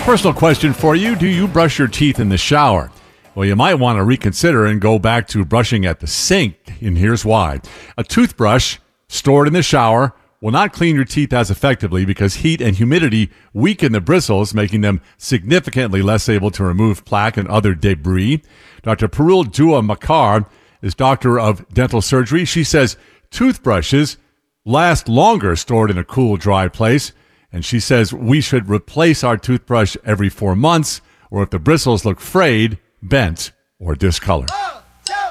Personal question for you. Do you brush your teeth in the shower? Well, you might want to reconsider and go back to brushing at the sink, and here's why. A toothbrush stored in the shower will not clean your teeth as effectively because heat and humidity weaken the bristles, making them significantly less able to remove plaque and other debris. Dr. Parul Dua Makar is doctor of dental surgery. She says toothbrushes last longer stored in a cool, dry place. And she says we should replace our toothbrush every 4 months, or if the bristles look frayed, bent, or discolored.